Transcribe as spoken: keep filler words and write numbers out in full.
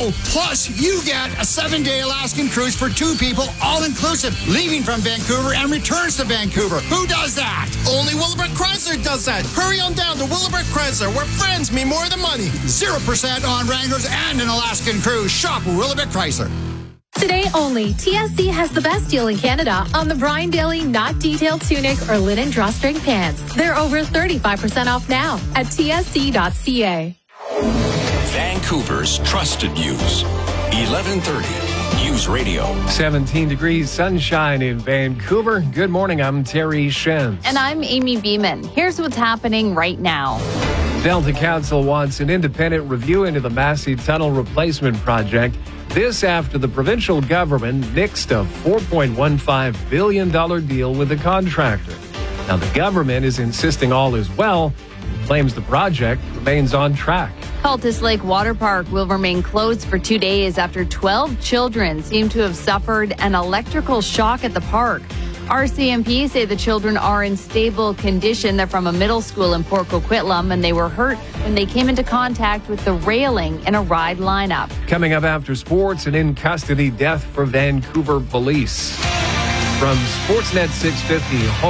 go. Plus, you get a seven-day Alaskan cruise for two people, all-inclusive, leaving from Vancouver and returns to Vancouver. Who does that? Only Willowbrook Chrysler does that. Hurry on down to Willowbrook Chrysler, where friends mean more than money. zero percent on Wranglers and an Alaskan cruise. Shop Willowbrook Chrysler. Today only, T S C has the best deal in Canada on the Brian Daly Not Detailed Tunic or Linen Drawstring Pants. They're over thirty-five percent off now at T S C dot C A. Vancouver's trusted news. eleven thirty News Radio. seventeen degrees, sunshine in Vancouver. Good morning, I'm Terry Shen. And I'm Amy Beeman. Here's what's happening right now. Delta Council wants an independent review into the Massey Tunnel replacement project. This after the provincial government nixed a four point one five billion dollars deal with the contractor. Now, the government is insisting all is well and claims the project remains on track. Cultus Lake Water Park will remain closed for two days after twelve children seem to have suffered an electrical shock at the park. R C M P say the children are in stable condition. They're from a middle school in Port Coquitlam, and they were hurt when they came into contact with the railing in a ride lineup. Coming up after sports, an in-custody death for Vancouver police. From Sportsnet six fifty.